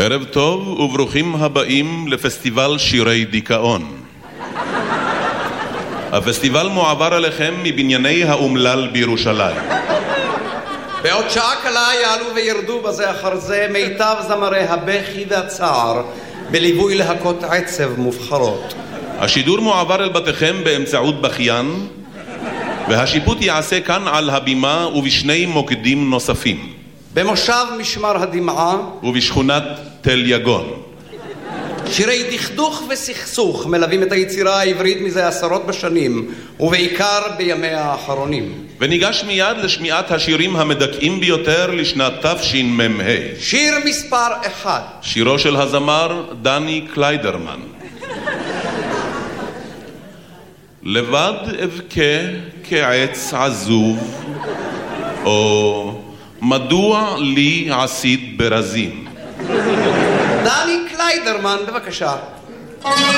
ערב טוב וברוכים הבאים לפסטיבל שירי דיכאון. הפסטיבל מועבר אליכם מבנייני האומלל בירושלים. בעוד שעה קלה יעלו וירדו בזה אחר זה מיטב זמרי הבכי והצער בליווי להקות עצב מובחרות. השידור מועבר אל בתיכם באמצעות בכיין, והשיפוט יעשה כאן על הבימה ובשני מוקדים נוספים. במושב משמר הדמעה ובשכונת תל יגון. שירי דכדוך וסכסוך מלווים את היצירה העברית מזה עשרות בשנים, ובעיקר בימיה האחרונים. וניגש מיד לשמיעת השירים המדכאים ביותר לשנת תשמ"ה. שיר מספר 1. שירו של הזמר דני קליידרמן. לבד אבכה כעץ עזוב, או מדוע לי עשית ברזים. דני קליידרמן, בבקשה.